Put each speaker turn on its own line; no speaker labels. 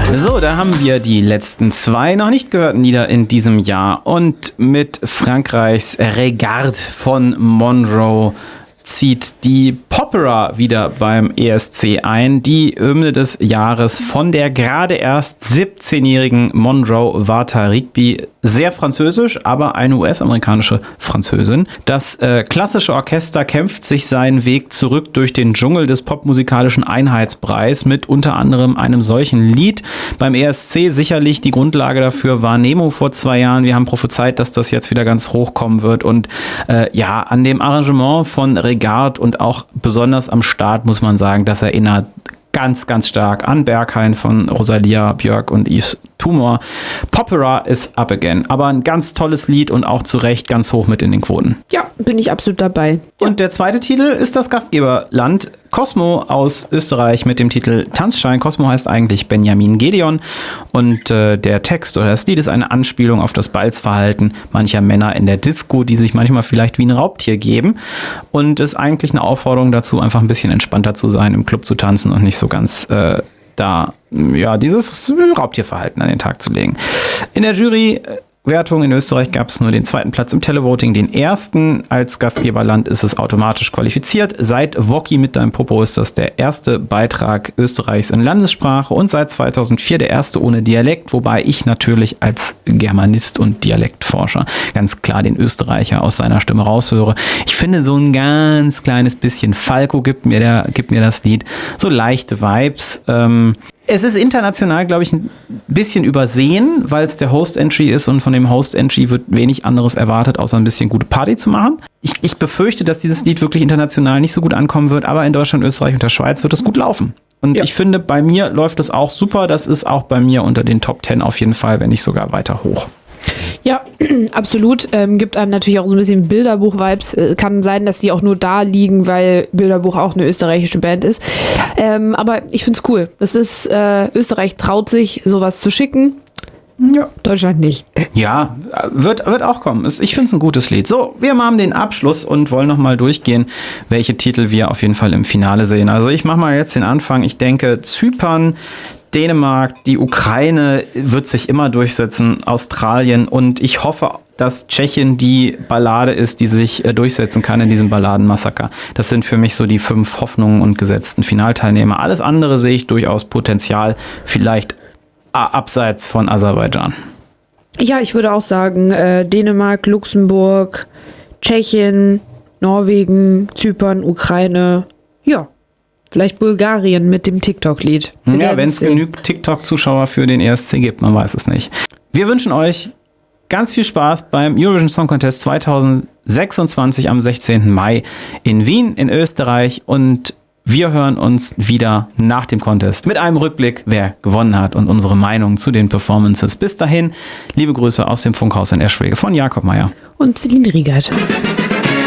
So, da haben wir die letzten 2 noch nicht gehörten Lieder in diesem Jahr. Und mit Frankreichs Regarde von Monroe zieht die Popera wieder beim ESC ein. Die Hymne des Jahres von der gerade erst 17-jährigen Monroe Wata-Rigby. Sehr französisch, aber eine US-amerikanische Französin. Das klassische Orchester kämpft sich seinen Weg zurück durch den Dschungel des popmusikalischen Einheitspreis mit unter anderem einem solchen Lied. Beim ESC sicherlich die Grundlage dafür war Nemo vor 2 Jahren. Wir haben prophezeit, dass das jetzt wieder ganz hochkommen wird. Und an dem Arrangement von Regarde und auch besonders am Start muss man sagen, das erinnert ganz, ganz stark an Berghain von Rosalia Björk und Yves Tumor. Popera is up again. Aber ein ganz tolles Lied und auch zu Recht ganz hoch mit in den Quoten.
Ja, bin ich absolut dabei.
Und der zweite Titel ist das Gastgeberland Cosmo aus Österreich mit dem Titel Tanzschein. Cosmo heißt eigentlich Benjamin Gedeon und der Text oder das Lied ist eine Anspielung auf das Balzverhalten mancher Männer in der Disco, die sich manchmal vielleicht wie ein Raubtier geben und ist eigentlich eine Aufforderung dazu, einfach ein bisschen entspannter zu sein, im Club zu tanzen und nicht so ganz dieses Raubtierverhalten an den Tag zu legen. In der Jurywertung in Österreich gab es nur den 2. Platz im Televoting. Den 1. als Gastgeberland ist es automatisch qualifiziert. Seit Woki mit deinem Popo ist das der erste Beitrag Österreichs in Landessprache und seit 2004 der erste ohne Dialekt, wobei ich natürlich als Germanist und Dialektforscher ganz klar den Österreicher aus seiner Stimme raushöre. Ich finde, so ein ganz kleines bisschen Falco gibt mir das Lied. So leichte Vibes. Es ist international, glaube ich, ein bisschen übersehen, weil es der Host-Entry ist und von dem Host-Entry wird wenig anderes erwartet, außer ein bisschen gute Party zu machen. Ich befürchte, dass dieses Lied wirklich international nicht so gut ankommen wird, aber in Deutschland, Österreich und der Schweiz wird es gut laufen. Und ich finde, bei mir läuft es auch super. Das ist auch bei mir unter den Top 10 auf jeden Fall, wenn nicht sogar weiter hoch.
Ja, absolut. Gibt einem natürlich auch so ein bisschen Bilderbuch-Vibes. Kann sein, dass die auch nur da liegen, weil Bilderbuch auch eine österreichische Band ist. Aber ich find's cool. Das ist, Österreich traut sich, sowas zu schicken. Ja. Deutschland nicht.
Ja, wird auch kommen. Ich finde es ein gutes Lied. So, wir haben den Abschluss und wollen nochmal durchgehen, welche Titel wir auf jeden Fall im Finale sehen. Also ich mache mal jetzt den Anfang. Ich denke, Zypern, Dänemark, die Ukraine wird sich immer durchsetzen, Australien und ich hoffe, dass Tschechien die Ballade ist, die sich durchsetzen kann in diesem Balladenmassaker. Das sind für mich so die 5 Hoffnungen und gesetzten Finalteilnehmer. Alles andere sehe ich durchaus Potenzial, vielleicht abseits von Aserbaidschan.
Ja, ich würde auch sagen, Dänemark, Luxemburg, Tschechien, Norwegen, Zypern, Ukraine, ja. Vielleicht Bulgarien mit dem TikTok-Lied.
Ja, wenn es genügend TikTok-Zuschauer für den ESC gibt, man weiß es nicht. Wir wünschen euch ganz viel Spaß beim Eurovision Song Contest 2026 am 16. Mai in Wien in Österreich und wir hören uns wieder nach dem Contest mit einem Rückblick, wer gewonnen hat und unsere Meinung zu den Performances. Bis dahin, liebe Grüße aus dem Funkhaus in Eschwege von Jakob Meier
und Celine Riegert.